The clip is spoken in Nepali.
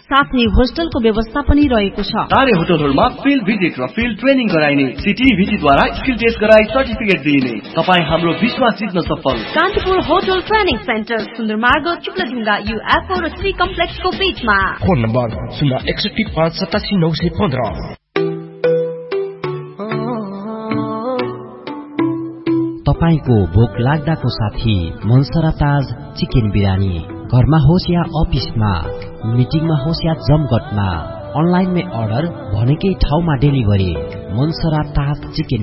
साथै होस्टलको व्यवस्था पनि रहेको छ। सारै होटलहरुमा फिल्ड भिजिट र फिल्ड ट्रेनिङ गराइने, सिटिभिटी द्वारा स्किल टेस्ट गराई सर्टिफिकेट दिइने। तपाई हाम्रो विश्वास जित्न सफल। Kantipur hotel training centre, सुन्दरमार्ग, चुक्लाढुङ्गा, UFO र श्री कम्प्लेक्सको बीचमा। Phone number 061587915। तपाईको भोक लाग्दाको साथी मनसरा ताज चिकन बिरयानी। घरमा होस् या अफिसमा, मिटिङमा होस् या जमघटमा, अनलाइनमै अर्डर, भनेकै ठाउँमा डेलिभरी। मनसरा ताज चिकन